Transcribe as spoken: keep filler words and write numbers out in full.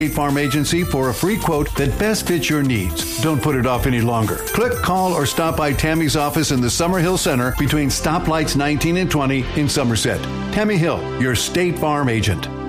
State Farm Agency for a free quote that best fits your needs. Don't put it off any longer. Click, call, or stop by Tammy's office in the Summerhill Center between stoplights nineteen and twenty in Somerset. Tammy Hill, your State Farm agent.